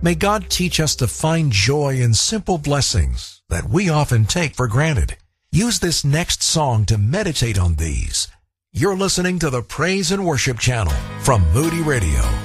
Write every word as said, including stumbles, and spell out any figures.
May God teach us to find joy in simple blessings that we often take for granted. Use this next song to meditate on these. You're listening to the Praise and Worship Channel from Moody Radio.